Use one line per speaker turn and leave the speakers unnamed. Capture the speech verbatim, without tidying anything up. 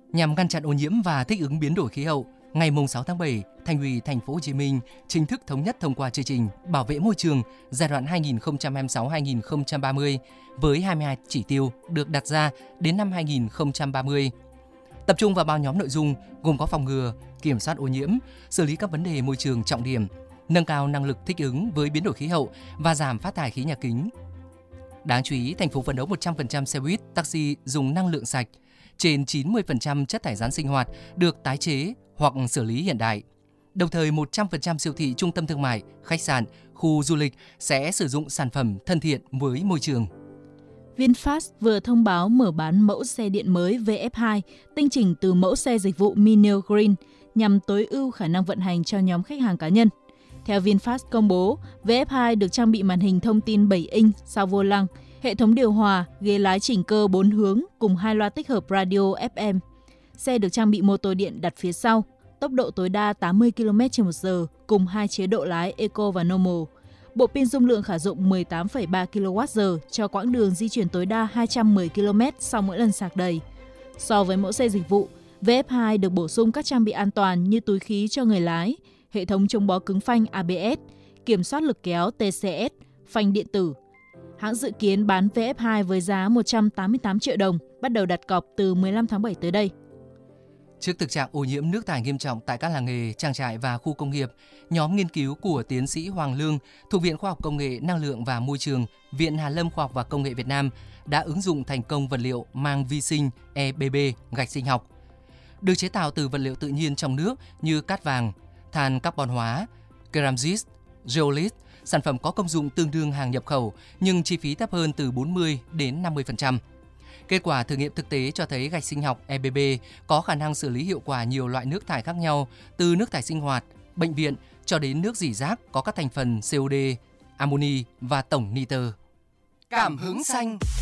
Nhằm ngăn chặn ô nhiễm và thích ứng biến đổi khí hậu, ngày sáu tháng bảy, Thành ủy Thành phố Hồ Chí Minh chính thức thống nhất thông qua chương trình bảo vệ môi trường giai đoạn hai nghìn không trăm hai mươi sáu đến hai nghìn không trăm ba mươi với hai mươi hai chỉ tiêu được đặt ra đến năm hai nghìn không trăm ba mươi. Tập trung vào ba nhóm nội dung gồm có phòng ngừa, kiểm soát ô nhiễm, xử lý các vấn đề môi trường trọng điểm, nâng cao năng lực thích ứng với biến đổi khí hậu và giảm phát thải khí nhà kính. Đáng chú ý, thành phố phấn đấu một trăm phần trăm xe buýt, taxi dùng năng lượng sạch, trên chín mươi phần trăm chất thải rắn sinh hoạt được tái chế hoặc xử lý hiện đại. Đồng thời, một trăm phần trăm siêu thị, trung tâm thương mại, khách sạn, khu du lịch sẽ sử dụng sản phẩm thân thiện với môi trường.
VinFast vừa thông báo mở bán mẫu xe điện mới vê ép hai, tinh chỉnh từ mẫu xe dịch vụ Mineo Green nhằm tối ưu khả năng vận hành cho nhóm khách hàng cá nhân. Theo VinFast công bố, vê ép hai được trang bị màn hình thông tin bảy inch sau vô lăng, hệ thống điều hòa, ghế lái chỉnh cơ bốn hướng cùng hai loa tích hợp radio ép em. Xe được trang bị mô tô điện đặt phía sau, tốc độ tối đa tám mươi ki lô mét trên một giờ cùng hai chế độ lái Eco và Normal. Bộ pin dung lượng khả dụng mười tám phẩy ba ki lô oát giờ cho quãng đường di chuyển tối đa hai trăm mười ki lô mét sau mỗi lần sạc đầy. So với mẫu xe dịch vụ, vê ép hai được bổ sung các trang bị an toàn như túi khí cho người lái, hệ thống chống bó cứng phanh a bê ét, kiểm soát lực kéo tê xê ét, phanh điện tử. Hãng dự kiến bán vê ép hai với giá một trăm tám mươi tám triệu đồng, bắt đầu đặt cọc từ mười lăm tháng bảy tới đây.
Trước thực trạng ô nhiễm nước thải nghiêm trọng tại các làng nghề, trang trại và khu công nghiệp, nhóm nghiên cứu của tiến sĩ Hoàng Lương thuộc Viện Khoa học Công nghệ Năng lượng và Môi trường, Viện Hàn lâm Khoa học và Công nghệ Việt Nam đã ứng dụng thành công vật liệu mang vi sinh e bê bê gạch sinh học. Được chế tạo từ vật liệu tự nhiên trong nước như cát vàng, than carbon hóa, keramzit, zeolite, sản phẩm có công dụng tương đương hàng nhập khẩu nhưng chi phí thấp hơn từ bốn mươi đến năm mươi phần trăm. Kết quả thử nghiệm thực tế cho thấy gạch sinh học e bê bê có khả năng xử lý hiệu quả nhiều loại nước thải khác nhau, từ nước thải sinh hoạt, bệnh viện cho đến nước rỉ rác có các thành phần xê o đê, amoni và tổng nitơ. Cảm hứng xanh.